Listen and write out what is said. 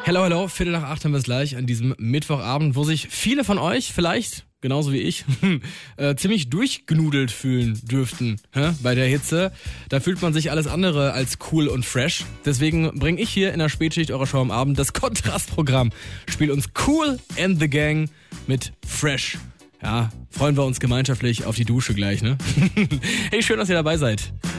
Hello, 7:45 haben wir es gleich an diesem Mittwochabend, wo sich viele von euch vielleicht, genauso wie ich, ziemlich durchgenudelt fühlen dürften bei der Hitze. Da fühlt man sich alles andere als cool und fresh. Deswegen bringe ich hier in der Spätschicht eurer Show am Abend das Kontrastprogramm. Spiel uns Kool and the Gang mit Fresh. Ja, freuen wir uns gemeinschaftlich auf die Dusche gleich, ne? Hey, schön, dass ihr dabei seid.